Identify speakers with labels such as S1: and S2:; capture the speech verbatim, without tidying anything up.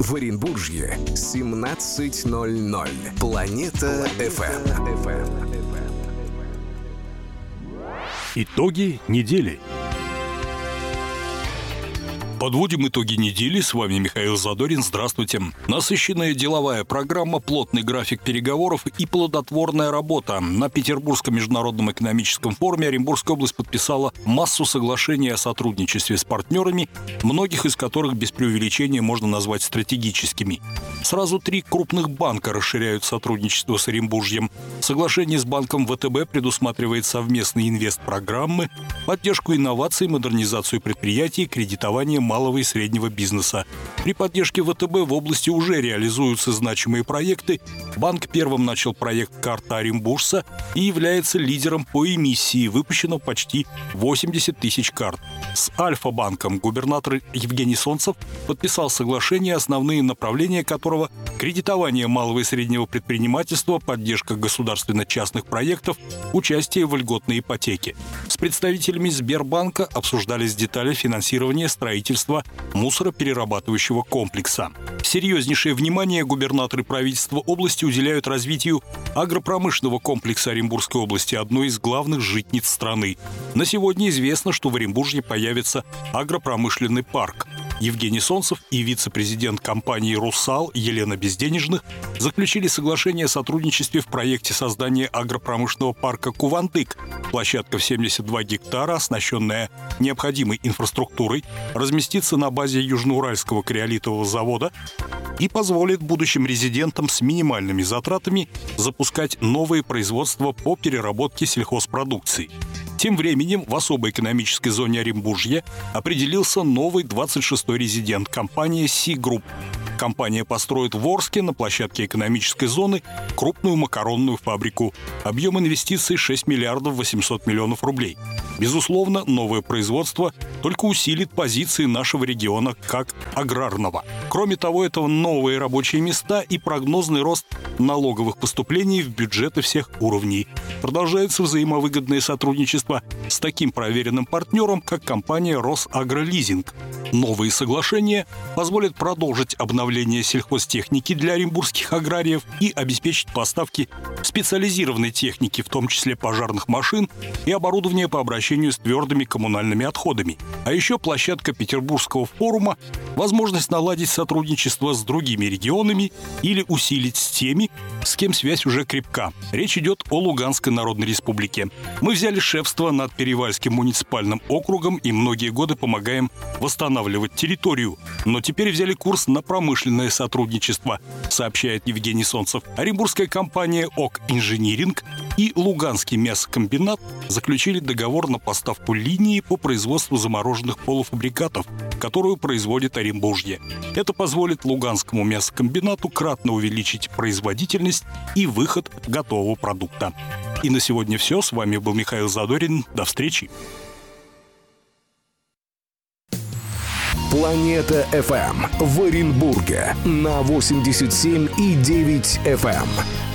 S1: В Оренбурге семнадцать ноль ноль. Планета эф эм.
S2: Итоги недели. Подводим итоги недели. С вами Михаил Задорин. Здравствуйте. Насыщенная деловая программа, плотный график переговоров и плодотворная работа. На Петербургском международном экономическом форуме Оренбургская область подписала массу соглашений о сотрудничестве с партнерами, многих из которых без преувеличения можно назвать стратегическими. Сразу три крупных банка расширяют сотрудничество с Оренбуржьем. Соглашение с банком вэ тэ бэ предусматривает совместные инвестпрограммы, поддержку инноваций, модернизацию предприятий, кредитование малого и среднего бизнеса. При поддержке вэ тэ бэ в области уже реализуются значимые проекты. Банк первым начал проект «Карта Оренбуржца» и является лидером по эмиссии. Выпущено почти восемьдесят тысяч карт. С Альфа-банком губернатор Евгений Солнцев подписал соглашение, основные направления которого – кредитование малого и среднего предпринимательства, поддержка государственно-частных проектов, участие в льготной ипотеке. С представителями Сбербанка обсуждались детали финансирования строительства мусороперерабатывающего комплекса. Серьезнейшее внимание губернаторы правительства области уделяют развитию агропромышленного комплекса Оренбургской области, одной из главных житниц страны. На сегодня известно, что в Оренбурге появится агропромышленный парк. Евгений Солнцев и вице-президент компании «Русал» Елена Безденежных заключили соглашение о сотрудничестве в проекте создания агропромышленного парка «Кувандык». Площадка в семьдесят два гектара, оснащенная необходимой инфраструктурой, разместится на базе Южноуральского криолитового завода и позволит будущим резидентам с минимальными затратами запускать новые производства по переработке сельхозпродукции. Тем временем в особой экономической зоне Оренбуржья определился новый двадцать шестой резидент – компания «Си Групп». Компания построит в Орске на площадке экономической зоны крупную макаронную фабрику. Объем инвестиций шесть миллиардов восемьсот миллионов рублей. Безусловно, новое производство только усилит позиции нашего региона как аграрного. Кроме того, это новые рабочие места и прогнозный рост налоговых поступлений в бюджеты всех уровней. Продолжается взаимовыгодное сотрудничество с таким проверенным партнером, как компания «Росагролизинг». Новые соглашения позволят продолжить обновление сельхозтехники для оренбургских аграриев и обеспечить поставки специализированной техники, в том числе пожарных машин и оборудования по обращению с твердыми коммунальными отходами. А еще площадка Петербургского форума – возможность наладить сотрудничество с другими регионами или усилить с теми, с кем связь уже крепка. Речь идет о Луганской Народной Республике. Мы взяли шефство над Перевальским муниципальным округом и многие годы помогаем восстанавливать территорию. Но теперь взяли курс на промышленное сотрудничество, сообщает Евгений Солнцев. Оренбургская компания «ОК Инжиниринг» и Луганский мясокомбинат заключили договор на поставку линии по производству замороженных полуфабрикатов, которую производит Оренбуржье. Это позволит Луганскому мясокомбинату кратно увеличить производительность и выход готового продукта. И на сегодня все. С вами был Михаил Задорин. До встречи.
S1: Планета эф эм в Оренбурге на восемьдесят семь и девять эф эм.